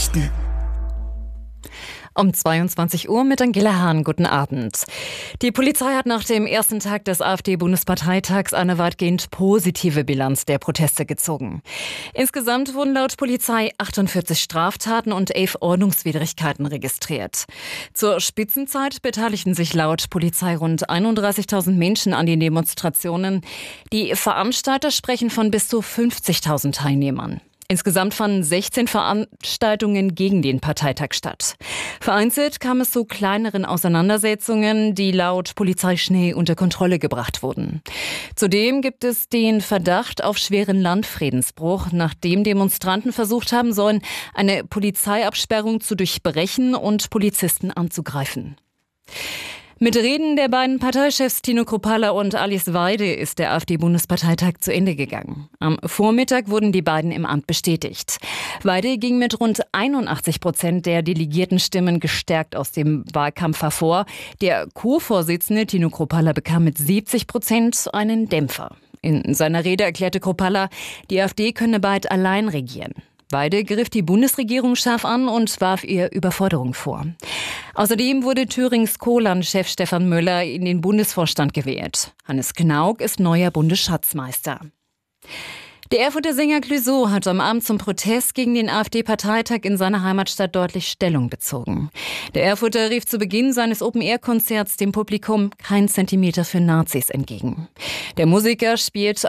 Nachrichten. Um 22 Uhr mit Angela Hahn. Guten Abend. Die Polizei hat nach dem ersten Tag des AfD-Bundesparteitags eine weitgehend positive Bilanz der Proteste gezogen. Insgesamt wurden laut Polizei 48 Straftaten und 11 Ordnungswidrigkeiten registriert. Zur Spitzenzeit beteiligten sich laut Polizei rund 31.000 Menschen an den Demonstrationen. Die Veranstalter sprechen von bis zu 50.000 Teilnehmern. Insgesamt fanden 16 Veranstaltungen gegen den Parteitag statt. Vereinzelt kam es zu kleineren Auseinandersetzungen, die laut Polizei schnell unter Kontrolle gebracht wurden. Zudem gibt es den Verdacht auf schweren Landfriedensbruch, nachdem Demonstranten versucht haben sollen, eine Polizeiabsperrung zu durchbrechen und Polizisten anzugreifen. Mit Reden der beiden Parteichefs Tino Kruppalla und Alice Weidel ist der AfD-Bundesparteitag zu Ende gegangen. Am Vormittag wurden die beiden im Amt bestätigt. Weidel ging mit rund 81% der Delegiertenstimmen gestärkt aus dem Wahlkampf hervor. Der Co-Vorsitzende Tino Kruppalla bekam mit 70% einen Dämpfer. In seiner Rede erklärte Kruppalla, die AfD könne bald allein regieren. Weidel griff die Bundesregierung scharf an und warf ihr Überforderung vor. Außerdem wurde Thürings Kohlan-Chef Stefan Müller in den Bundesvorstand gewählt. Hannes Knauk ist neuer Bundesschatzmeister. Der Erfurter Sänger Clouseau hat am Abend zum Protest gegen den AfD-Parteitag in seiner Heimatstadt deutlich Stellung bezogen. Der Erfurter rief zu Beginn seines Open-Air-Konzerts dem Publikum kein Zentimeter für Nazis entgegen. Der Musiker spielt